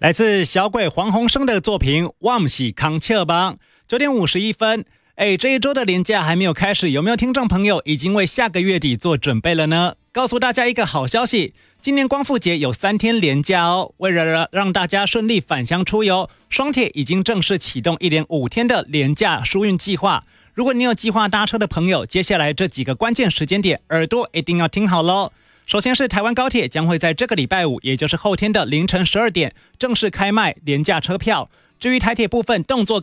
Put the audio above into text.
来自小鬼黄鸿升的作品《忘喜康切邦》，9点51分。这一周的连假还没有开始，有没有听众朋友已经为下个月底做准备了呢？告诉大家一个好消息，今年光复节有3天连假哦。为了让大家顺利返乡出游，双铁已经正式启动1连5天的连假疏运计划。如果你有计划搭车的朋友，接下来这几个关键时间点，耳朵一定要听好咯。首先是台湾高铁将会在这个礼拜5，也就是后天的凌晨12点正式开卖廉价车票。至于台铁部分，动作